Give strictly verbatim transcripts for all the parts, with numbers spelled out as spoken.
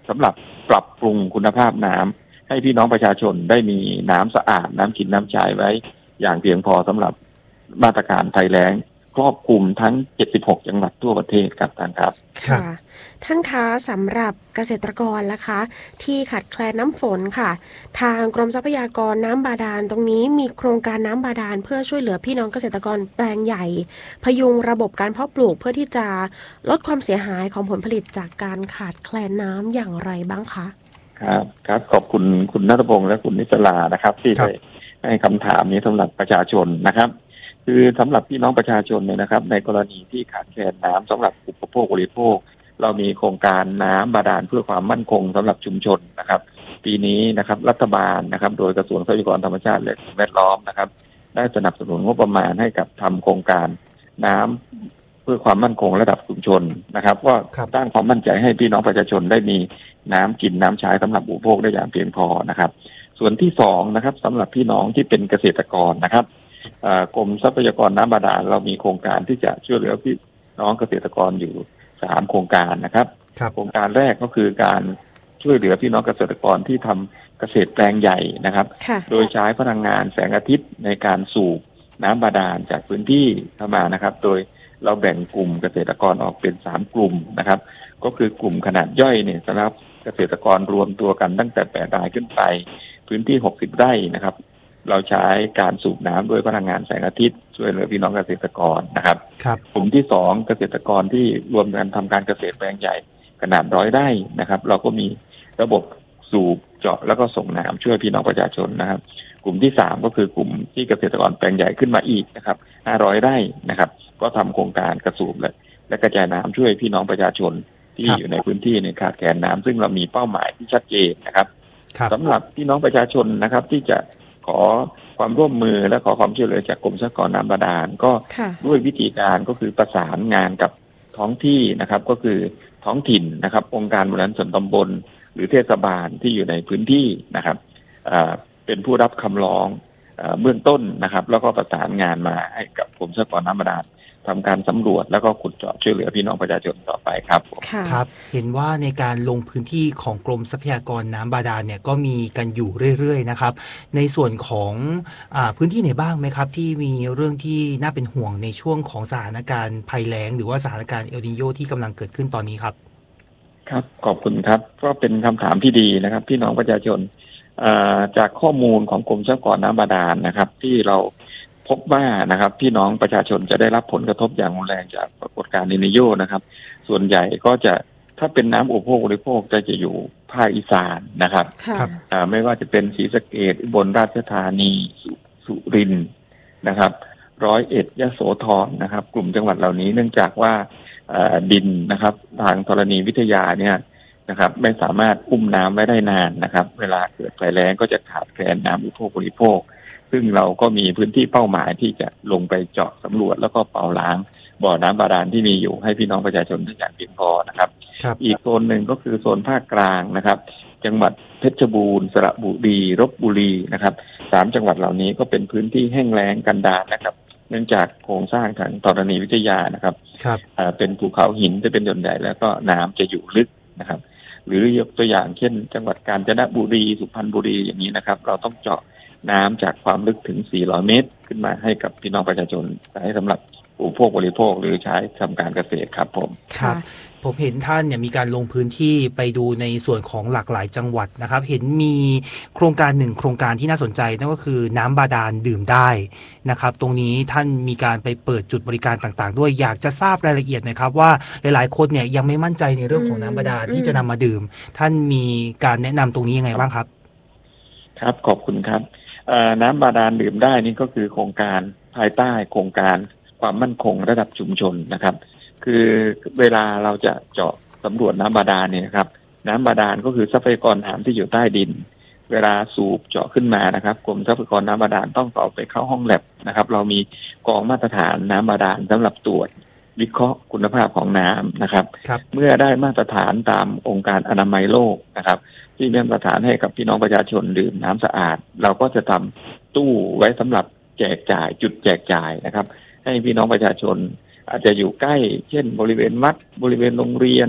สำหรับปรับปรุงคุณภาพน้ำให้พี่น้องประชาชนได้มีน้ำสะอาดน้ำกินน้ำใช้ไว้อย่างเพียงพอสำหรับมาตรการภัยแล้งครอบคลุมทั้งเจ็ดสิบหกจังหวัดทั่วประเทศครับท่านครับค่ะท่านคะสำหรับเกษตรกรนะคะที่ขาดแคลนน้ำฝนค่ะทางกรมทรัพยากรน้ำบาดาลตรงนี้มีโครงการน้ำบาดาลเพื่อช่วยเหลือพี่น้องเกษตรกรแปลงใหญ่พยุงระบบการเพาะปลูกเพื่อที่จะลดความเสียหายของผลผลิตจากการขาดแคลนน้ำอย่างไรบ้างคะครับครับขอบคุณคุณณัฐพงษ์และคุณนิศรานะครับที่ได้ให้คำถามนี้สำหรับประชาชนนะครับคือสำหรับพี่น้องประชาชนเนี่ยนะครับในกรณีที่ขาดแคลนน้ำสำหรับอุปโภคบริโภคเรามีโครงการน้ำบาดาลเพื่อความมั่นคงสำหรับชุมชนนะครับปีนี้นะครับรัฐบาลนะครับโดยกระทรวงทรัพยากรธรรมชาติและสิ่งแวดล้อมนะครับได้สนับสนุนงบประมาณให้กับทำโครงการน้ำเพื่อความมั่นคงระดับชุมชนนะครับว่าสร้างความมั่นใจให้พี่น้องประชาชนได้มีน้ำกินน้ำใช้สำหรับอุปโภคได้อย่างเพียงพอนะครับส่วนที่สองนะครับสำหรับพี่น้องที่เป็นเกษตรกรนะครับกรมทรัพยากรน้ำบาดาลเรามีโครงการที่จะช่วยเหลือพี่น้องเกษตรกรอยู่สามโครงการนะครับโครงการแรกก็คือการช่วยเหลือพี่น้องเกษตรกรที่ทำเกษตรแปลงใหญ่นะครับโดยใช้พลังงานแสงอาทิตย์ในการสูบน้ำบาดาลจากพื้นที่เข้ามานะครับโดยเราแบ่งกลุ่มเกษตรกรออกเป็นสามกลุ่มนะครับก็คือกลุ่มขนาดย่อยเนี่ยสำหรับเกษตรกรรวมตัวกันตั้งแต่แปดรายขึ้นไปพื้นที่หกสิบไร่นะครับเราใช้การสูบน้ำด้วยพลังงานแสงอาทิตย์ช่วยเหลือพี่น้องเกษตรกรนะครับกลุ่มที่สองเกษตรกรที่รวมกันทำการเกษตรแปลงใหญ่ขนาดร้อยไร่นะครับเราก็มีระบบสูบเจาะแล้วก็ส่งน้ำช่วยพี่น้องประชาชนนะครับกลุ่มที่สามก็คือกลุ่มที่เกษตรกรแปลงใหญ่ขึ้นมาอีกนะครับห้าร้อยไร่นะครับก็ทำโครงการกระสูบและและกระจายน้ำช่วยพี่น้องประชาชนที่อยู่ในพื้นที่ในขาดแคลนน้ำซึ่งเรามีเป้าหมายที่ชัดเจนนะครับสำหรับพี่น้องประชาชนนะครับที่จะขอความร่วมมือและขอความช่วยเหลือจากกรมทรัพยากรน้ำบาดาลก็ด้วยวิธีการก็คือประสานงานกับท้องที่นะครับก็คือท้องถิ่นนะครับองค์การบริหารส่วนตำบลหรือเทศบาลที่อยู่ในพื้นที่นะครับเป็นผู้รับคำร้องเบื้องต้นนะครับแล้วก็ประสานงานมาให้กับกรมทรัพยากรน้ำบาดาลทำการสำรวจแล้วก็ขุดเจาะช่วยเหลือพี่น้องประชาชนต่อไปครับครับเห็นว่าในการลงพื้นที่ของกรมทรัพยากรน้ำบาดาลเนี่ยก็มีกันอยู่เรื่อยๆนะครับในส่วนของอ่าพื้นที่ไหนบ้างไหมครับที่มีเรื่องที่น่าเป็นห่วงในช่วงของสถานการณ์ภัยแล้งหรือว่าสถานการณ์เอลนิโญที่กำลังเกิดขึ้นตอนนี้ครับครับขอบคุณครับก็เป็นคำถามที่ดีนะครับพี่น้องประชาชนจากข้อมูลของกรมทรัพยากรน้ำบาดาลนะครับที่เราพบว่านะครับพี่น้องประชาชนจะได้รับผลกระทบอย่างรุนแรงจากปรากฏการณ์เอลนิโญนะครับส่วนใหญ่ก็จะถ้าเป็นน้ำอุปโภคบริโภคจะจะอยู่ภาคอีสานนะครับไม่ว่าจะเป็นศรีสะเกษอุบลราชธานีสุรินทร์นะครับร้อยเอ็ดยโสธรนะครับกลุ่มจังหวัดเหล่านี้เนื่องจากว่าดินนะครับทางธรณีวิทยาเนี่ยนะครับไม่สามารถอุ้มน้ำไว้ได้นานนะครับเวลาเกิดภัยแล้งก็จะขาดแคลนน้ำอุปโภคบริโภคซึ่งเราก็มีพื้นที่เป้าหมายที่จะลงไปเจาะสำรวจแล้วก็เป่าล้างบ่อน้ำบาดาลที่มีอยู่ให้พี่น้องประชาชนได้อย่างเพียงพอนะครับอีกโซนหนึ่งก็คือโซนภาคกลางนะครับจังหวัดเพชรบูรณ์สระบุรีลพบุรีนะครับสามจังหวัดเหล่านี้ก็เป็นพื้นที่แห้งแล้งกันดารนะครับเนื่องจากโครงสร้างทางธรณีวิทยานะครับเป็นภูเขาหินจะเป็นส่วนใหญ่แล้วก็น้ำจะอยู่ลึกนะครับหรือยกตัวอย่างเช่นจังหวัดกาญจนบุรีสุพรรณบุรีอย่างนี้นะครับเราต้องเจาะน้ำจากความลึกถึงสี่ร้อยเมตรขึ้นมาให้กับพี่น้องประชาชนใช้สำหรับอุปโภคบริโภคหรือใช้ทำการเกษตรครับผมครับผมเห็นท่านเนี่ยมีการลงพื้นที่ไปดูในส่วนของหลากหลายจังหวัดนะครับเห็นมีโครงการหนึ่งโครงการที่น่าสนใจนั่นก็คือน้ำบาดาลดื่มได้นะครับตรงนี้ท่านมีการไปเปิดจุดบริการต่างๆด้วยอยากจะทราบรายละเอียดหน่อยครับว่าหลายๆคนเนี่ยยังไม่มั่นใจในเรื่องของน้ำบาดาลที่จะนำมาดื่มท่านมีการแนะนำตรงนี้ยังไงบ้างครับครับขอบคุณครับน้ำบาดาลดื่มได้นี่ก็คือโครงการภายใต้โครงการความมั่นคงระดับชุมชนนะครับคือเวลาเราจะเจาะสำรวจน้ำบาดาลเนี่ยครับน้ำบาดาลก็คือทรัพยากรน้ำที่อยู่ใต้ดินเวลาสูบเจาะขึ้นมานะครับกรมทรัพยากรน้ำบาดาลต้องต่อไปเข้าห้องแลบนะครับเรามีกองมาตรฐานน้ำบาดาลสำหรับตรวจวิเคราะห์คุณภาพของน้ำนะครับเมื่อได้มาตรฐานตามองค์การอนามัยโลกนะครับที่มีมาตรฐานให้กับพี่น้องประชาชนดื่มน้ำสะอาดเราก็จะทำตู้ไว้สำหรับแจกจ่ายจุดแจกจ่ายนะครับให้พี่น้องประชาชนอาจจะอยู่ใกล้เช่นบริเวณวัดบริเวณโรงเรียน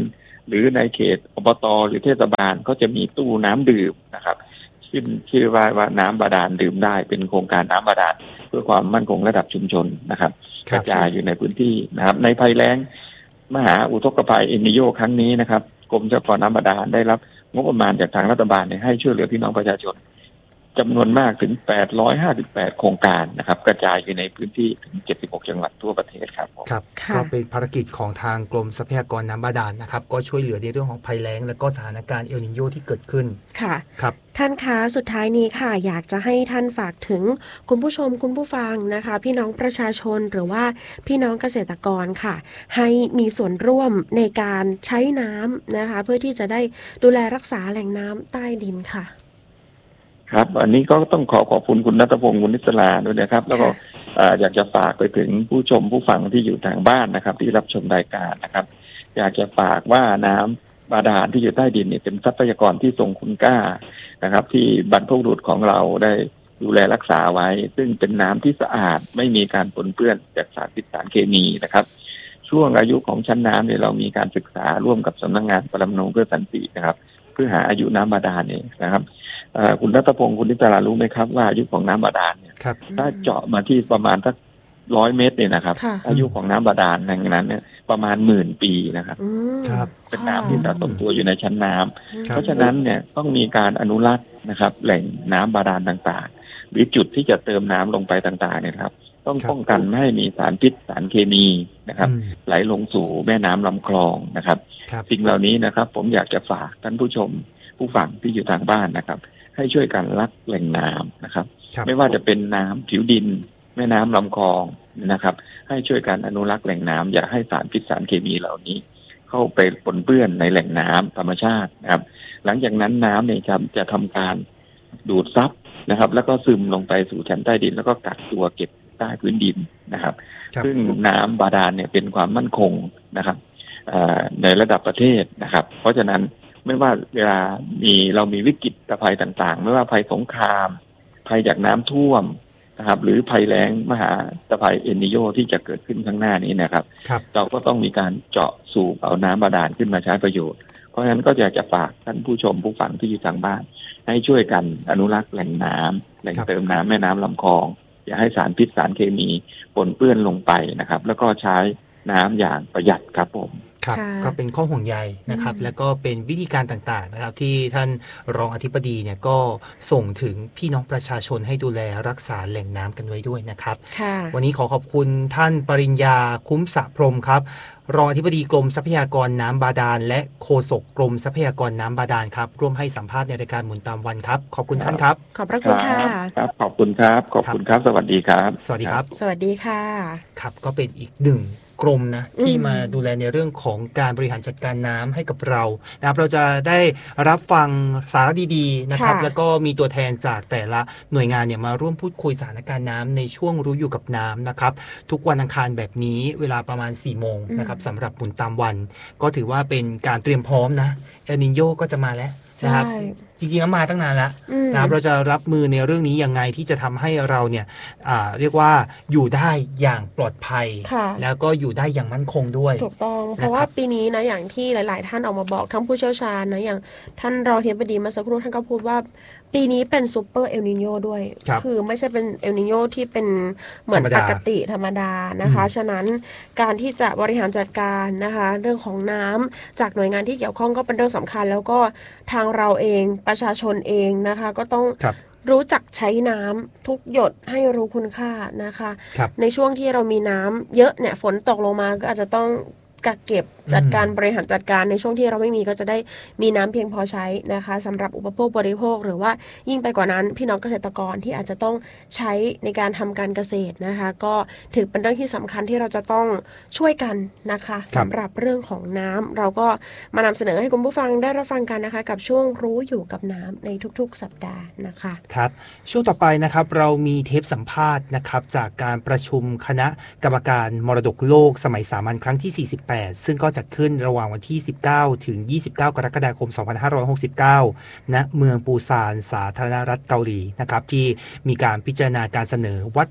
หรือในเขตอบต.หรือเทศบาลก็จะมีตู้น้ำดื่มนะครับชื่อชื่อว่าว่าน้ำบาดาลดื่มได้เป็นโครงการน้ำบาดาลเพื่อความมั่นคงระดับชุมชนนะครับกระจายอยู่ในพื้นที่นะครับในภัยแล้งมหาอุทกภัยเอลนิโญครั้งนี้นะครับกรมทรัพยากรน้ำบาดาลได้รับงบประมาณจากทางรัฐบาลให้ช่วยเหลือพี่น้องประชาชนจำนวนมากถึงแปดร้อยห้าสิบแปดโครงการนะครับกระจายอยู่ในพื้นที่ถึงเจ็ดสิบหกจังหวัดทั่วประเทศครับครับก็เป็นภารกิจของทางกรมทรัพยากรน้ำบาดาลนะครับก็ช่วยเหลือในเรื่องของภัยแล้งและก็สถานการณ์เอลนิโญที่เกิดขึ้นค่ะครับท่านคะสุดท้ายนี้ค่ะอยากจะให้ท่านฝากถึงคุณผู้ชมคุณผู้ฟังนะคะพี่น้องประชาชนหรือว่าพี่น้องเกษตรกรค่ะให้มีส่วนร่วมในการใช้น้ำนะคะเพื่อที่จะได้ดูแลรักษาแหล่งน้ำใต้ดินค่ะครับอันนี้ก็ต้องขอขอบคุณคุณณัฐพงศ์คุณนิศราด้วยนะครับแล้วก็อยากจะฝากไปถึงผู้ชมผู้ฟังที่อยู่ทางบ้านนะครับที่รับชมรายการนะครับอยากจะฝากว่าน้ำบาดาลที่อยู่ใต้ดินเนี่ยเป็นทรัพยากรที่ทรงคุณค่านะครับที่บรรพบุรุษของเราได้ดูแลรักษาไว้ซึ่งเป็นน้ำที่สะอาดไม่มีการปนเปื้อนจากสารพิษสารเคมีนะครับช่วงอายุของชั้นน้ำเนี่ยเรามีการศึกษาร่วมกับสำนักงานปรมาณูเพื่อสันตินะครับเพื่อหาอายุน้ำบาดาลเนี่ยนะครับคุณณัฐพงศ์คุณนิศรารู้ไหมครับว่าอายุของน้ำบาดาลเนี่ยถ้าเจาะมาที่ประมาณสักร้อยเมตรเนี่ยนะครับอายุของน้ำบาดาลอย่างนั้นเนี่ยประมาณหมื่นปีนะครับเป็นน้ำที่สะสมตัวอยู่ในชั้นน้ำเพราะฉะนั้นเนี่ยต้องมีการอนุรักษ์นะครับแหล่งน้ำบาดาลต่างๆหรือจุดที่จะเติมน้ำลงไปต่างๆเนี่ยครับต้องป้องกันไม่ให้มีสารพิษสารเคมีนะครับไหลลงสู่แม่น้ำลำคลองนะครับสิ่งเหล่านี้นะครับผมอยากจะฝากท่านผู้ชมผู้ฟังที่อยู่ทางบ้านนะครับให้ช่วยกันรักแหล่งน้ำนะครับไม่ว่าจะเป็นน้ำผิวดินแม่น้ำลำคลองนะครับให้ช่วยกันอนุรักษ์แหล่งน้ำอย่าให้สารพิษสารเคมีเหล่านี้เข้าไปปนเปื้อนในแหล่งน้ำธรรมชาตินะครับหลังจากนั้นน้ำเนี่ยจะจะทำการดูดซับนะครับแล้วก็ซึมลงไปสู่ชั้นใต้ดินแล้วก็กักตัวเก็บใต้พื้นดินนะครับซึ่งน้ำบาดาลเนี่ยเป็นความมั่นคงนะครับในระดับประเทศนะครับเพราะฉะนั้นไม่ว่าเวลามีเรามีวิกฤตภัยต่างๆไม่ว่าภัยสงครามภัยจากน้ำท่วมนะครับหรือภัยแล้งมหาภัยเอลนิโญที่จะเกิดขึ้นข้างหน้านี้นะครับเราก็ต้องมีการเจาะสูบเอาน้ำบาดาลขึ้นมาใช้ประโยชน์เพราะฉะนั้นก็อยากจะฝากท่านผู้ชมผู้ฟังที่อยู่ทางบ้านให้ช่วยกันอนุรักษ์แหล่งน้ำแหล่งเติมน้ำแม่น้ำลำคลองอย่าให้สารพิษสารเคมีปนเปื้อนลงไปนะครับแล้วก็ใช้น้ำอย่างประหยัดครับผมครับก็เป็นข้อห่วงใยนะครับแล้วก็เป็นวิธีการต่างๆนะครับที่ท่านรองอธิบดีเนี่ยก็ส่งถึงพี่น้องประชาชนให้ดูแลรักษาแหล่งน้ำกันไว้ด้วยนะครับวันนี้ขอขอบคุณท่านปริญญาคุ้มสะพรหมครับรองอธิบดีกรมทรัพยากรน้ำบาดาลและโฆษกกรมทรัพยากรน้ำบาดาลครับร่วมให้สัมภาษณ์ในรายการหมุนตามวันครับขอบคุณท่านครับขอบพระคุณค่ะครับขอบคุณครับขอบคุณครับสวัสดีครับสวัสดีครับสวัสดีค่ะครับก็เป็นอีกหนึ่งกรมนะที่มาดูแลในเรื่องของการบริหารจัดการน้ำให้กับเรานะครับเราจะได้รับฟังสาระดีๆนะครับแล้วก็มีตัวแทนจากแต่ละหน่วยงานเนี่ยมาร่วมพูดคุยสถานการณ์น้ำในช่วงรู้อยู่กับน้ำนะครับทุกวันอังคารแบบนี้เวลาประมาณสี่โมงนะครับสำหรับหมุนตามวันก็ถือว่าเป็นการเตรียมพร้อมนะเอลนิโญก็จะมาแล้วนะครับจริงๆแล้วมาตั้งนานแล้วนะครับเราจะรับมือในเรื่องนี้ยังไงที่จะทำให้เราเนี่ยเรียกว่าอยู่ได้อย่างปลอดภัยแล้วก็อยู่ได้อย่างมั่นคงด้วยถูกต้องเพราะว่าปีนี้นะอย่างที่หลายๆท่านออกมาบอกทั้งผู้เชี่ยวชาญนะอย่างท่านรองอธิบดีมาสักครู่ท่านก็พูดว่าปีนี้เป็นซูเปอร์เอลนิโญด้วยคือไม่ใช่เป็นเอลนิโญที่เป็นเหมือนปกติธรรมดานะคะฉะนั้นการที่จะบริหารจัดการนะคะเรื่องของน้ำจากหน่วยงานที่เกี่ยวข้องก็เป็นเรื่องสำคัญแล้วก็ทางเราเองประชาชนเองนะคะก็ต้องรู้จักใช้น้ำทุกหยดให้รู้คุณค่านะคะในช่วงที่เรามีน้ำเยอะเนี่ยฝนตกลงมาก็อาจจะต้องกักเก็บจัดการบริหารจัดการในช่วงที่เราไม่มีก็จะได้มีน้ำเพียงพอใช้นะคะสำหรับอุปโภคบริโภคหรือว่ายิ่งไปกว่านั้นพี่น้องเกษตรกรที่อาจจะต้องใช้ในการทำการเกษตรนะคะก็ถือเป็นเรื่องที่สำคัญที่เราจะต้องช่วยกันนะคะสำหรับเรื่องของน้ำเราก็มานำเสนอให้คุณผู้ฟังได้รับฟังกันนะคะกับช่วงรู้อยู่กับน้ำในทุกๆสัปดาห์นะคะครับช่วงต่อไปนะครับเรามีเทปสัมภาษณ์นะครับจากการประชุมคณะกรรมการมรดกโลกสมัยสามัญครั้งที่สี่สิบแปดซึ่งก็จัดขึ้นระหว่างวันที่สิบเก้าถึงยี่สิบเก้ากรกฎาคมสองพันห้าร้อยหกสิบเก้าณเมืองปูซานสาธารณรัฐเกาหลีนะครับที่มีการพิจารณาการเสนอวัด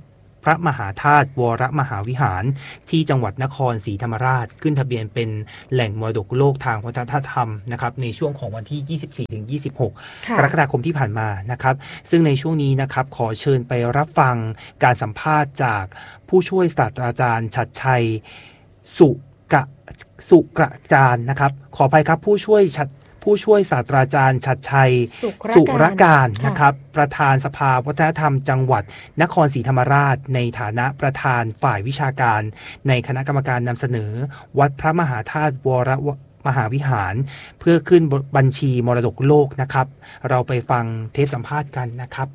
พระมหาธาตุวรมหาวิหารที่จังหวัดนครศรีธรรมราชขึ้นทะเบียนเป็นแหล่งมรดกโลกทางวัฒนธรรมนะครับในช่วงของวันที่ ยี่สิบสี่ถึงยี่สิบหก กรกฎาคมที่ผ่านมานะครับซึ่งในช่วงนี้นะครับขอเชิญไปรับฟังการสัมภาษณ์จากผู้ช่วยศาสตราจารย์ชัดชัยสุกะสุกระจารนะครับขออภัยครับผู้ช่วยชัดผู้ช่วยศาสตราจารย์ชัดชัยสุรการนะครับประธานสภาวัฒนธรรมจังหวัดนครศรีธรรมราชในฐานะประธานฝ่ายวิชาการในคณะกรรมการนำเสนอวัดพระมหาธาตุวรมหาวิหารเพื่อขึ้นบัญชีมรดกโลกนะครับเราไปฟังเทปสัมภาษณ์กันนะครับ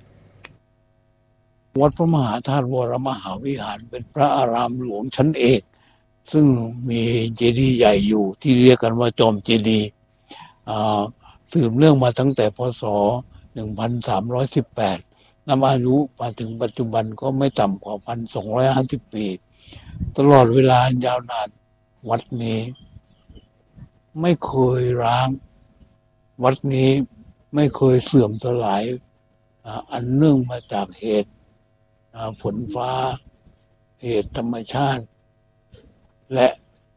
วัดพระมหาธาตุวรมหาวิหารเป็นพระอารามหลวงชั้นเอกซึ่งมีเจดีย์ใหญ่อยู่ที่เรียกกันว่าจอมเจดีย์สืบเนื่องมาตั้งแต่พ.ศ. หนึ่งพันสามร้อยสิบแปดนำอายุมาถึงปัจจุบันก็ไม่ต่ำกว่า หนึ่งพันสองร้อยห้าสิบ ปีตลอดเวลายาวนานวัดนี้ไม่เคยร้างวัดนี้ไม่เคยเสื่อมสลายอันเนื่องมาจากเหตุฝนฟ้าเหตุธรรมชาติและ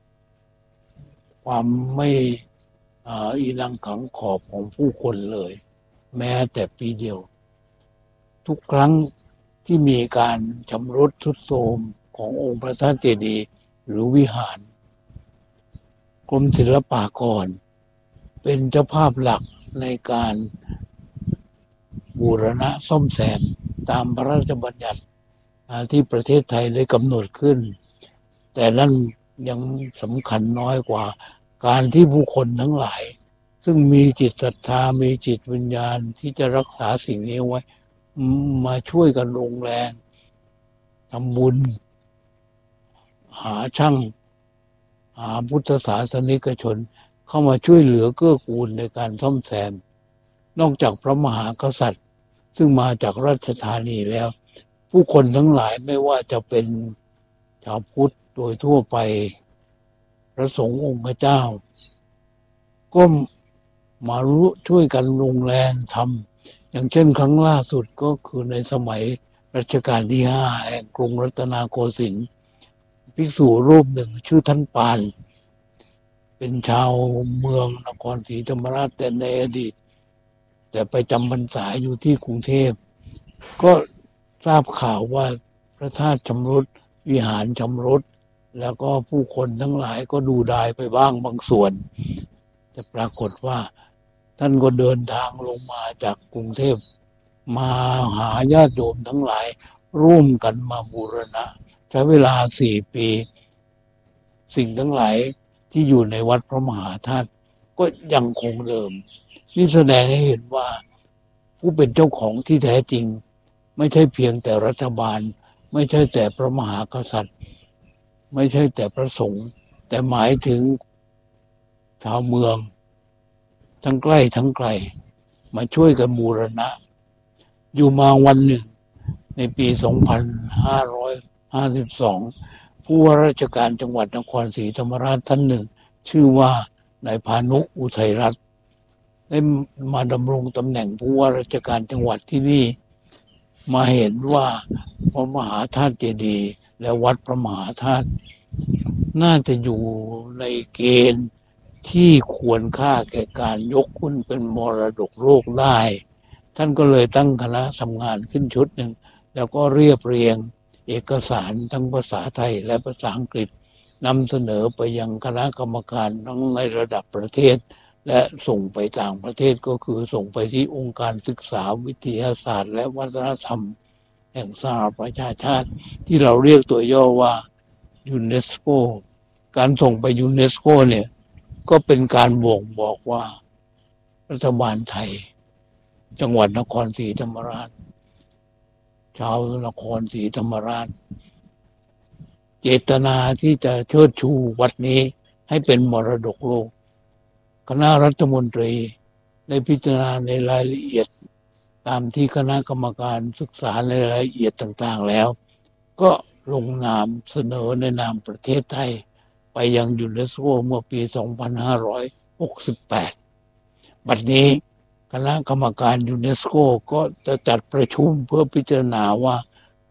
ความไม่อีนังขังขอบของผู้คนเลยแม้แต่ปีเดียวทุกครั้งที่มีการชำรุดทรุดโทรมขององค์พระธาตุเจดีย์หรือวิหารกรมศิลปากรเป็นเจ้าภาพหลักในการบูรณะซ่อมแซมตามพระราชบัญญัติที่ประเทศไทยได้กำหนดขึ้นแต่นั่นยังสำคัญน้อยกว่าการที่ผู้คนทั้งหลายซึ่งมีจิตศรัทธามีจิตวิญญาณที่จะรักษาสิ่งนี้ไว้มาช่วยกันลงแรงทำบุญหาช่างหาพุทธศาสนิกชนเข้ามาช่วยเหลือเกื้อกูลในการซ่อมแซมนอกจากพระมหากษัตริย์ซึ่งมาจากราชธานีแล้วผู้คนทั้งหลายไม่ว่าจะเป็นชาวพุทธโดยทั่วไปพระสงฆ์องค์เจ้าก็มารู้ช่วยกันลงแรงทำอย่างเช่นครั้งล่าสุดก็คือในสมัยรัชกาลที่ห้าแห่งกรุงรัตนโกสินทร์ภิกษุรูปหนึ่งชื่อท่านปานเป็นชาวเมืองนครศรีธรรมราชแต่ในอดีตแต่ไปจำพรรษาอยู่ที่กรุงเทพก็ทราบข่าวว่าพระธาตุชำรุดวิหารชำรุดแล้วก็ผู้คนทั้งหลายก็ดูดายไปบ้างบางส่วนแต่ปรากฏว่าท่านก็เดินทางลงมาจากกรุงเทพมาหาญาติโยมทั้งหลายร่วมกันมาบูรณะใช้เวลาสี่ปีสิ่งทั้งหลายที่อยู่ในวัดพระมหาธาตุก็ยังคงเดิมนี่แสดงให้เห็นว่าผู้เป็นเจ้าของที่แท้จริงไม่ใช่เพียงแต่รัฐบาลไม่ใช่แต่พระมหากษัตริย์ไม่ใช่แต่พระสงฆ์แต่หมายถึงชาวเมืองทั้งใกล้ทั้งไกลมาช่วยกันบูรณะอยู่มาวันหนึ่งในปี สองพันห้าร้อยห้าสิบสอง ผู้ว่าราชการจังหวัดนครศรีธรรมราชท่านหนึ่งชื่อว่านายพานุอุทัยรัตน์ได้มาดำรงตำแหน่งผู้ว่าราชการจังหวัดที่นี่มาเห็นว่าพระมหาธาตุเจดีย์และวัดพระมหาธาตุน่าจะอยู่ในเกณฑ์ที่ควรค่าแก่การยกขึ้นเป็นมรดกโลกได้ท่านก็เลยตั้งคณะทำงานขึ้นชุดหนึ่งแล้วก็เรียบเรียงเอกสารทั้งภาษาไทยและภาษาอังกฤษนำเสนอไปยังคณะกรรมการทั้งในระดับประเทศและส่งไปต่างประเทศก็คือส่งไปที่องค์การศึกษาวิทยาศาสตร์และวัฒนธรรมแห่งสหประชาชาติที่เราเรียกตัวย่อว่ายูเนสโกการส่งไปยูเนสโกเนี่ยก็เป็นการบ่งบอกว่ารัฐบาลไทยจังหวัดนครศรีธรรมราชชาวนครศรีธรรมราชเจตนาที่จะเชิดชูวัดนี้ให้เป็นมรดกโลกคณะรัฐมนตรีได้พิจารณาในรายละเอียดตามที่คณะกรรมการศึกษาในรายละเอียดต่างๆแล้วก็ลงนามเสนอในนามประเทศไทยไปยังยูเนสโกเมื่อปี สองพันห้าร้อยหกสิบแปด บัดนี้คณะกรรมการยูเนสโกก็จะจัดประชุมเพื่อพิจารณาว่า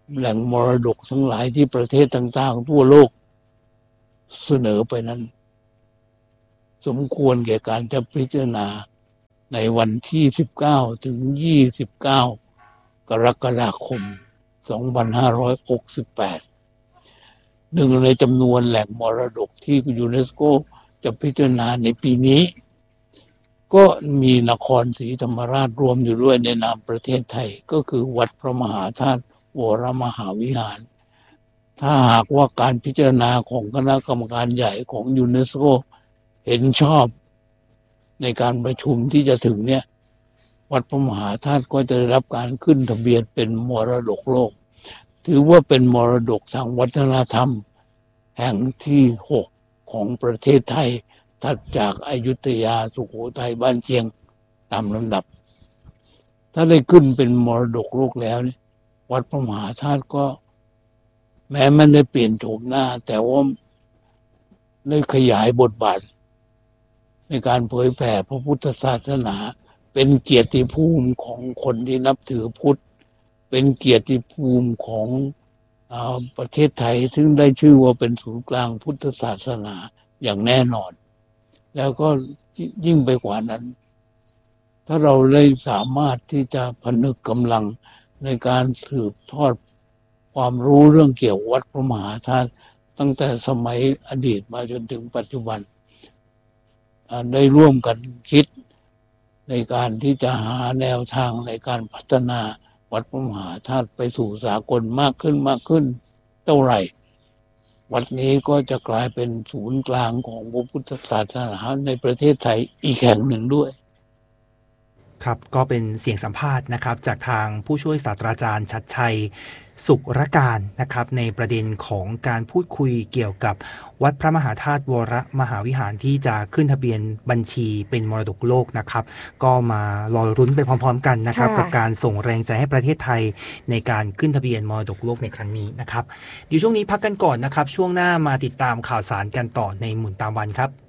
แหล่งมรดกทั้งหลายที่ประเทศต่างๆทั่วโลกเสนอไปนั้นสมควรแก่การจะพิจารณาในวันที่สิบเก้าถึงยี่สิบเก้ากรกฎาคมสองพันห้าร้อยหกสิบแปดหนึ่งในจำนวนแหล่งมรดกที่ยูเนสโกจะพิจารณาในปีนี้ก็มีนครศรีธรรมราชรวมอยู่ด้วยในนามประเทศไทยก็คือวัดพระมหาธาตุวรมหาวิหารถ้าหากว่าการพิจารณาของคณะกรรมการใหญ่ของยูเนสโกเห็นชอบในการประชุมที่จะถึงเนี่ยวัดพระมหาธาตุก็จะได้รับการขึ้นทะเบียนเป็นมรดกโลกถือว่าเป็นมรดกทางวัฒนธรรมแห่งที่หกของประเทศไทยถัดจากอยุธยาสุโขทัยบ้านเชียงตามลำดับถ้าได้ขึ้นเป็นมรดกโลกแล้วเนี่ยวัดพระมหาธาตุก็แม้มันได้เปลี่ยนโฉมหน้าแต่ว่าได้ขยายบทบาทในการเผยแผ่พระพุทธศาสนาเป็นเกียรติภูมิของคนที่นับถือพุทธเป็นเกียรติภูมิของอ่าประเทศไทยซึ่งได้ชื่อว่าเป็นศูนย์กลางพุทธศาสนาอย่างแน่นอนแล้วก็ยิ่งไปกว่านั้นถ้าเราได้สามารถที่จะผนึกกำลังในการสืบทอดความรู้เรื่องเกี่ยววัดพระมหาธาตุตั้งแต่สมัยอดีตมาจนถึงปัจจุบันได้ร่วมกันคิดในการที่จะหาแนวทางในการพัฒนาวัดพระมหาธาตุไปสู่สากลมากขึ้นมากขึ้นเท่าไหร่วัดนี้ก็จะกลายเป็นศูนย์กลางของพระพุทธศาสนาในประเทศไทยอีกแห่งหนึ่งด้วยครับก็เป็นเสียงสัมภาษณ์นะครับจากทางผู้ช่วยศาสตราจารย์ชัดชัยสุขรการนะครับในประเด็นของการพูดคุยเกี่ยวกับวัดพระมหาธาตุวรมหาวิหารที่จะขึ้นทะเบียนบัญชีเป็นมรดกโลกนะครับก็มารอรุ้นไปพร้อมๆกันนะครับกับการส่งแรงใจให้ประเทศไทยในการขึ้นทะเบียนมรดกโลกในครั้งนี้นะครับเดี๋ยวช่วงนี้พักกันก่อนนะครับช่วงหน้ามาติดตามข่าวสารกันต่อในหมุนตามวันครับ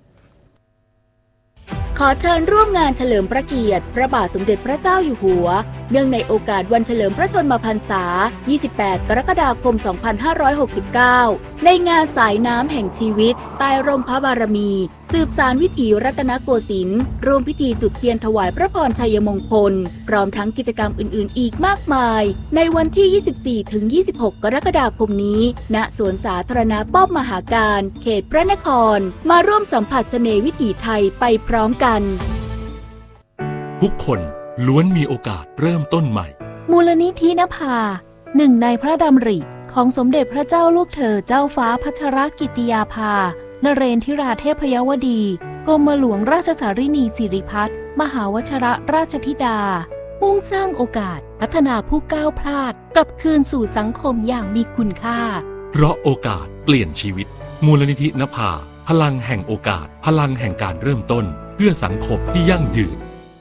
ขอเชิญร่วมงานเฉลิมพระเกียรติพระบาทสมเด็จพระเจ้าอยู่หัวเนื่องในโอกาสวันเฉลิมพระชนมพรรษายี่สิบแปดกรกฎาคมสองพันห้าร้อยหกสิบเก้าในงานสายน้ำแห่งชีวิตใต้ร่มพระบารมีสืบสานวิถีรัตนโกสินทร์ร่วมพิธีจุดเทียนถวายพระพรชัยมงคลพร้อมทั้งกิจกรรมอื่นๆอีกมากมายในวันที่ ยี่สิบสี่ถึงยี่สิบหก กรกฎาคมนี้ณสวนสาธารณะป้อมมหาการเขตพระนครมาร่วมสัมผัสเสน่ห์วิถีไทยไปพร้อมกันทุกคนล้วนมีโอกาสเริ่มต้นใหม่มูลนิธินภาหนึ่งในพระดำริของสมเด็จพระเจ้าลูกเธอเจ้าฟ้าพัชรกิติยาภานเรนทิราเทพยวดีกรมหลวงราชสารินีสิริพัฒน์มหาวชิรราชธิดามุ่งสร้างโอกาสพัฒนาผู้ก้าวพลาดกลับคืนสู่สังคมอย่างมีคุณค่าเพราะโอกาสเปลี่ยนชีวิตมูลนิธินภาพลังแห่งโอกาสพลังแห่งการเริ่มต้นเพื่อสังคมที่ยั่งยืน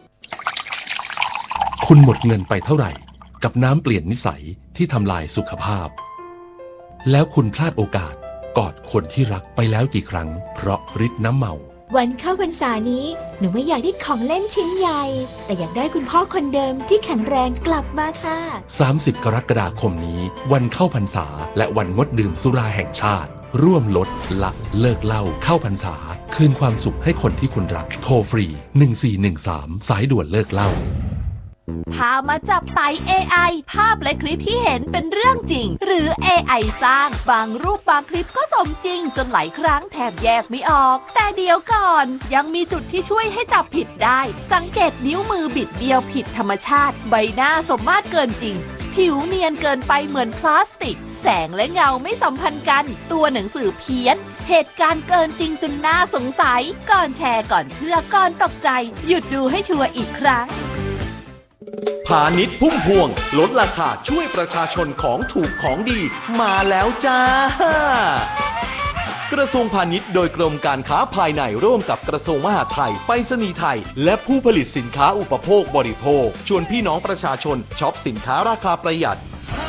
คุณหมดเงินไปเท่าไหร่กับน้ำเปลี่ยนนิสัยที่ทำลายสุขภาพแล้วคุณพลาดโอกาสกอดคนที่รักไปแล้วกี่ครั้งเพราะฤทธิ์น้ำเมาวันเข้าพรรษานี้หนูไม่อยากได้ของเล่นชิ้นใหญ่แต่อยากได้คุณพ่อคนเดิมที่แข็งแรงกลับมาค่ะสามสิบกรกฎาคมนี้วันเข้าพรรษาและวันงดดื่มสุราแห่งชาติร่วมลดละเลิกเหล้าเข้าพรรษาคืนความสุขให้คนที่คุณรักโทรฟรีหนึ่งสี่หนึ่งสามสายด่วนเลิกเหล้าพามาจับไต่ เอ ไอ ภาพและคลิปที่เห็นเป็นเรื่องจริงหรือ เอ ไอ สร้างบางรูปบางคลิปก็สมจริงจนหลายครั้งแทบแยกไม่ออกแต่เดี๋ยวก่อนยังมีจุดที่ช่วยให้จับผิดได้สังเกตนิ้วมือบิดเบี้ยวผิดธรรมชาติใบหน้าสมมาตรเกินจริงผิวเนียนเกินไปเหมือนพลาสติกแสงและเงาไม่สัมพันธ์กันตัวหนังสือเพี้ยนเหตุการณ์เกินจริงจนน่าสงสัยก่อนแชร์ก่อนเชื่อก่อนตกใจหยุดดูให้ชัวร์อีกครั้งพาณิชย์พุ่มพวงลดราคาช่วยประชาชนของถูกของดีมาแล้วจ้ากระทรวงพาณิชย์โดยกรมการค้าภายในร่วมกับกระทรวงมหาดไทยไปรษณีย์ไทยและผู้ผลิตสินค้าอุปโภคบริโภคชวนพี่น้องประชาชนช็อปสินค้าราคาประหยัด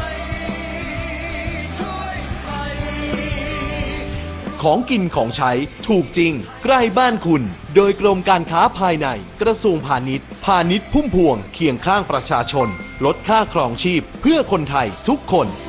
ของกินของใช้ถูกจริงใกล้บ้านคุณโดยกรมการค้าภายในกระทรวงพาณิชย์พาณิชย์พุ่มพวงเคียงข้างประชาชนลดค่าครองชีพเพื่อคนไทยทุกคน